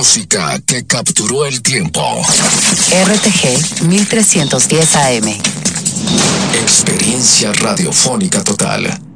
música que capturó el tiempo. RTG 1310 AM. Experiencia radiofónica total.